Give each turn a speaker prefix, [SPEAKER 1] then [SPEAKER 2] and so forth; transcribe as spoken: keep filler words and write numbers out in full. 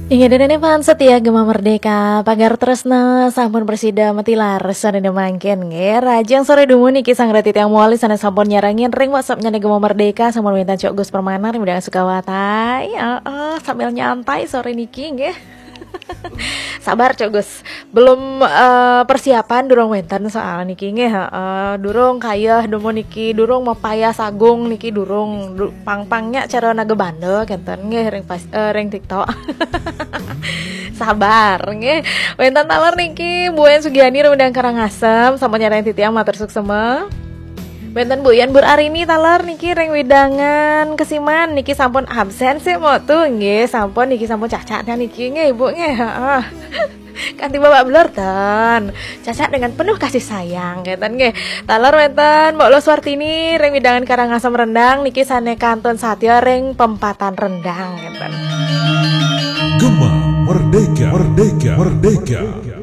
[SPEAKER 1] Ingat dene pan setia Gema Merdeka, pagar tresna sampun bersida metilar sanana mangken nge rajang sore dumu niki sang reti tiang muali sana sampun nyarangin ring WhatsAppnya Gema Merdeka sampun minta cok Gus Permanar mudah suka watai. Heeh, sambil nyantai sore niki nggih. Sabar cok Gus, belum uh, persiapan durung wenten soal niki nggih heeh, durung kayah dumu niki durung mapaya sagung niki durung du, pang-pangnya cara naga bandel kenten nggih ring pas uh, ring TikTok. Sabar nggih. Wenten taler niki Buen Sugiani Rendang Karangasem sampun nyarain titiang matur suksema. Benten Bu Yan Bur Arini taler niki ring widangan kesiman niki sampun absen sih mau tuh nggih sampun niki sampun cacat niki nggih Ibu nggih heeh. Kanthi Bapak Blur ten cacat dengan penuh kasih sayang ngeten nggih. Taler wenten Mbok Lo Swartini ring widangan Karangasem Rendang niki sane kantun Satya ring Pempatan Rendang ngeten.
[SPEAKER 2] Gema Merdeka, Merdeka, Merdeka.